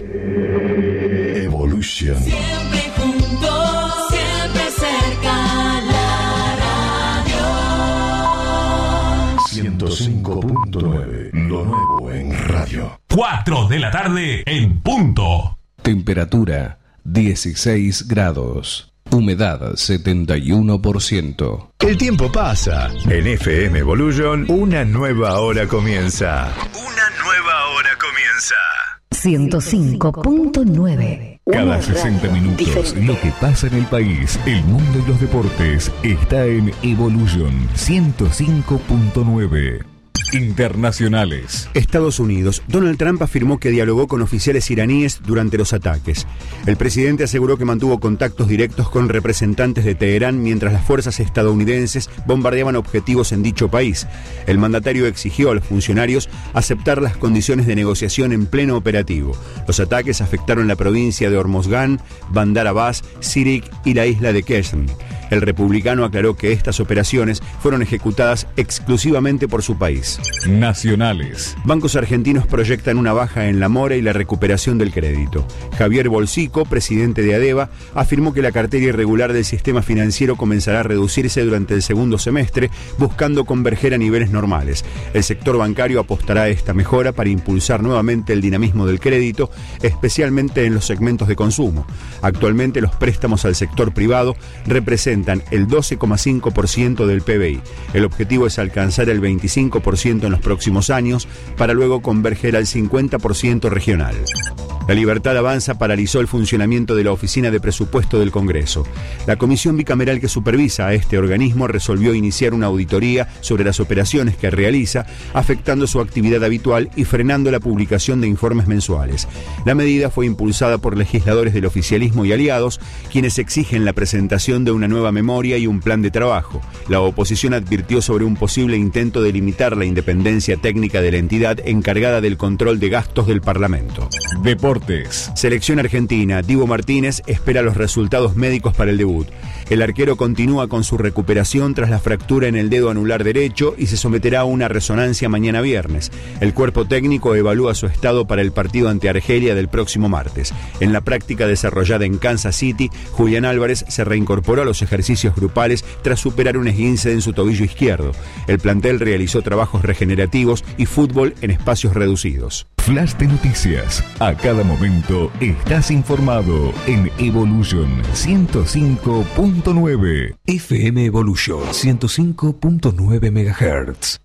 Evolution. Siempre juntos, siempre cerca, la radio. 105.9, lo nuevo en radio. 4 de la tarde en punto. Temperatura 16 grados. Humedad 71%. El tiempo pasa. En FM Evolution, una nueva hora comienza. 105.9. Cada 60 minutos, diferente. lo que pasa en el país, el mundo y los deportes, está en Evolution 105.9. Internacionales. Estados Unidos. Donald Trump afirmó que dialogó con oficiales iraníes durante los ataques. El presidente aseguró que mantuvo contactos directos con representantes de Teherán mientras las fuerzas estadounidenses bombardeaban objetivos en dicho país. El mandatario exigió a los funcionarios aceptar las condiciones de negociación en pleno operativo. Los ataques afectaron la provincia de Hormozgan, Bandar Abbas, Sirik y la isla de Qeshm. El republicano aclaró que estas operaciones fueron ejecutadas exclusivamente por su país. Nacionales. Bancos argentinos proyectan una baja en la mora y la recuperación del crédito. Javier Bolsico, presidente de ADEVA, afirmó que la cartera irregular del sistema financiero comenzará a reducirse durante el segundo semestre, buscando converger a niveles normales. El sector bancario apostará a esta mejora para impulsar nuevamente el dinamismo del crédito, especialmente en los segmentos de consumo. Actualmente los préstamos al sector privado representan el 12,5% del PBI. El objetivo es alcanzar el 25% en los próximos años, para luego converger al 50% regional. La Libertad Avanza paralizó el funcionamiento de la Oficina de Presupuesto del Congreso. La comisión bicameral que supervisa a este organismo resolvió iniciar una auditoría sobre las operaciones que realiza, afectando su actividad habitual y frenando la publicación de informes mensuales. La medida fue impulsada por legisladores del oficialismo y aliados, quienes exigen la presentación de una nueva memoria y un plan de trabajo. La oposición advirtió sobre un posible intento de limitar la independencia técnica de la entidad encargada del control de gastos del Parlamento. Deportes. Selección argentina. Dibu Martínez espera los resultados médicos para el debut. El arquero continúa con su recuperación tras la fractura en el dedo anular derecho y se someterá a una resonancia mañana viernes. El cuerpo técnico evalúa su estado para el partido ante Argelia del próximo martes. En la práctica desarrollada en Kansas City, Julián Álvarez se reincorporó a los ejercicios grupales tras superar un esguince en su tobillo izquierdo. El plantel realizó trabajos regenerativos y fútbol en espacios reducidos. Flash de noticias. A cada momento estás informado en Evolution 105.9. FM Evolution 105.9 MHz.